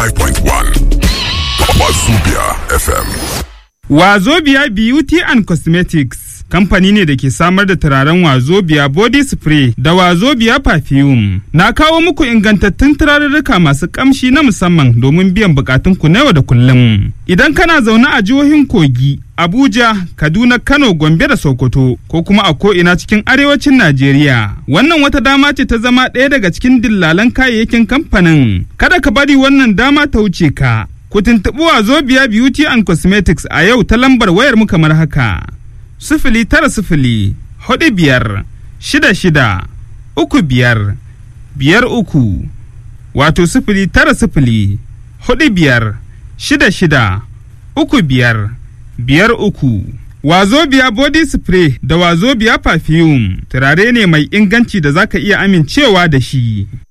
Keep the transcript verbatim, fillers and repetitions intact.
five point one Wazobia F M. Wazobia Beauty and Cosmetics kamfani ne da ke samar da turaren Wazobia body spray da Wazobia perfume. Na kawo muku ingantattun turarurruka masu kamshi na musamman domin biyan bukatunku na yau da kullum. Idan kana zaune a jihohin Kogi, Abuja, Kaduna, Kano, Gombe da Sokoto ko kuma a ko'ina cikin arewacin Najeriya, wannan wata dama ce ta zama ɗaya daga cikin dillalan kayayyakin kamfanin. Kada ka bari wannan dama ta wuce ka. Ku tuntuɓi Wazobia Beauty and Cosmetics a yau ta lambar wayar mu kamar haka: sifili tara sifili, hudu biyar, shida shida, uku biyar, biyar uku, wato sifili tara sifili, hudu biyar, shida shida, uku biyar, biyar uku. Wazobia body spray da Wazobia perfume turare ne mai inganci da zaka iya amincewa da shi.